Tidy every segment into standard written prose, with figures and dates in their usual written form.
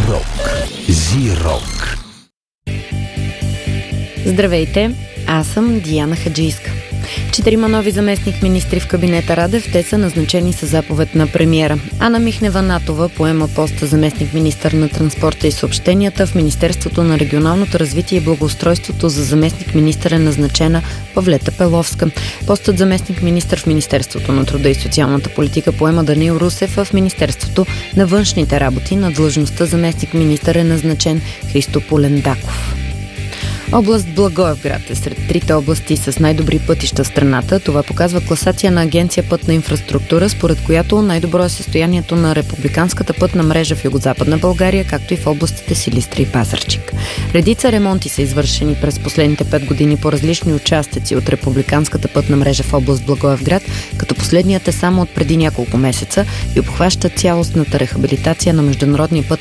Рок. Зирок. Здравейте, аз съм Диана Хаджийска. 4 нови заместник-министри в кабинета Радев, те са назначени със заповед на премиера. Ана Михнева-Натова поема поста заместник-министър на транспорта и съобщенията. В Министерството на регионалното развитие и благоустройството за заместник-министър е назначена Павлета Пеловска. Постът заместник-министър в Министерството на труда и социалната политика поема Даниил Русев. В Министерството на външните работи на длъжността заместник-министър е назначен Христо Полендаков. Област Благоевград е сред трите области с най-добри пътища в страната. Това показва класация на Агенция Пътна инфраструктура, според която най-добро е състоянието на републиканската пътна мрежа в югозападна България, както и в областите Силистра и Пазарджик. Редица ремонти са извършени през последните 5 години по различни участъци от републиканската пътна мрежа в област Благоевград, като последният е само от преди няколко месеца и обхваща цялостната рехабилитация на международния път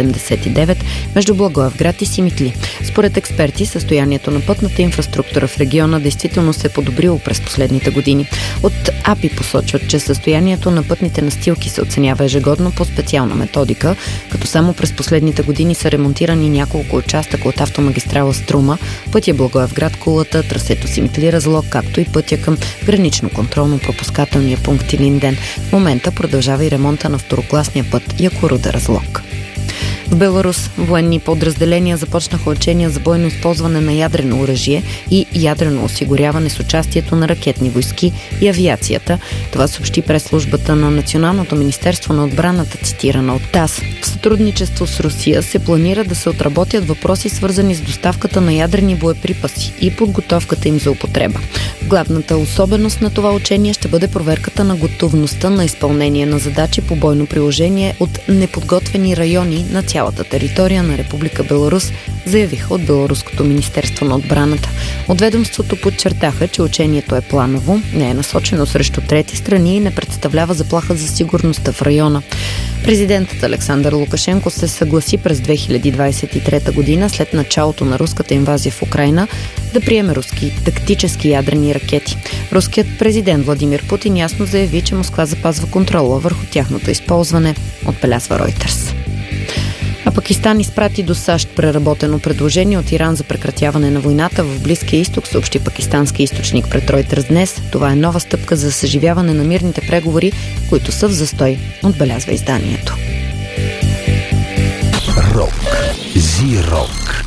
Е79 между Благоевград и Симитли. Според експерти, състоянието на пътната инфраструктура в региона действително се е подобрило през последните години. От АПИ посочват, че състоянието на пътните настилки се оценява ежегодно по специална методика, като само през последните години са ремонтирани няколко участъка от автомагистрала Струма, пътя Благоевград – Кулата, трасето Симитли – Разлог, както и пътя към гранично-контролно-пропускателния пункт Илинден. В момента продължава и ремонта на второкласния път Якоруда – Разлог. В Беларус военни подразделения започнаха учения за бойно използване на ядрено оръжие и ядрено осигуряване с участието на ракетни войски и авиацията. Това съобщи прес-службата на Националното министерство на отбраната, цитирана от ТАСС. В сътрудничество с Русия се планира да се отработят въпроси, свързани с доставката на ядрени боеприпаси и подготовката им за употреба. Главната особеност на това учение ще бъде проверката на готовността на изпълнение на задачи по бойно приложение от неподготвени райони на цялата територия на Република Беларус, заявиха от Беларуското министерство на отбраната. От ведомството подчертаха, че учението е планово, не е насочено срещу трети страни и не представлява заплаха за сигурността в района. Президентът Александър Лукашенко се съгласи през 2023 година, след началото на руската инвазия в Украйна, да приеме руски тактически ядрени ракети. Руският президент Владимир Путин ясно заяви, че Москва запазва контрола върху тяхното използване, отбелязва Reuters. А Пакистан изпрати до САЩ преработено предложение от Иран за прекратяване на войната в Близкия изток, съобщи пакистански източник пред Reuters днес. Това е нова стъпка за съживяване на мирните преговори, които са в застой, отбелязва изданието. Рок. Зирок.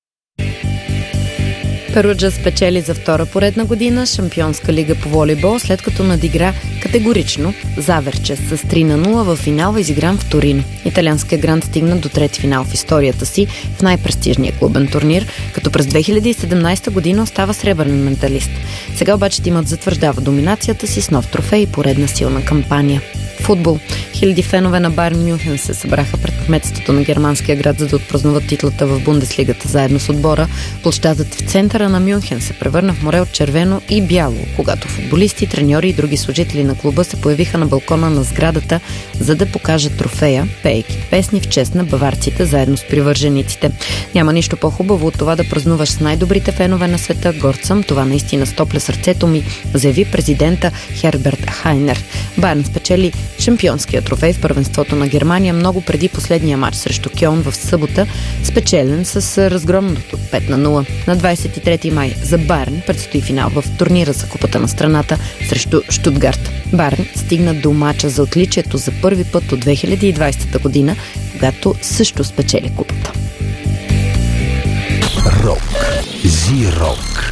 Перуджа спечели за втора поредна година Шампионска лига по волейбол, след като надигра категорично Заверче с 3-0 в финал, изигран в Торино. Италианският грант стигна до трети финал в историята си в най-престижния клубен турнир, като през 2017 година остава сребърен медалист. Сега обаче тимът затвърждава доминацията си с нов трофей и поредна силна кампания. Футбол. Хиляди фенове на Байерн Мюнхен се събраха пред кметството на германския град, за да отпразнуват титлата в Бундеслигата заедно с отбора. Площадът в центъра на Мюнхен се превърна в море от червено и бяло, когато футболисти, треньори и други служители на клуба се появиха на балкона на сградата, за да покажат трофея, пеейки песни в чест на баварците заедно с привържениците. Няма нищо по-хубаво от това да празнуваш с най-добрите фенове на света. Горд съм, това наистина стопля сърцето ми, заяви президента Херберт Хайнер. Байерн спечели шампионския трофей в първенството на Германия много преди последния матч срещу Кьолн в събота, спечелен с разгромното 5-0. На 23 май за Байерн предстои финал в турнира за Купата на страната срещу Штутгарт. Байерн стигна до мача за отличието за първи път от 2020 година, когато също спечели купата. Рок. Зирок.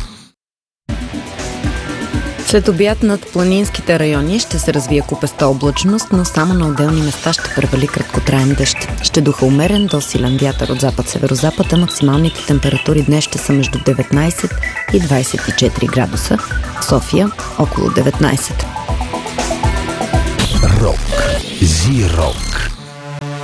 След обяд над планинските райони ще се развие купеста облачност, но само на отделни места ще превали краткотраен дъжд. Ще духа умерен до силен вятър от запад-северозапад, а максималните температури днес ще са между 19 и 24 градуса. В София около 19. Рок. Зирок.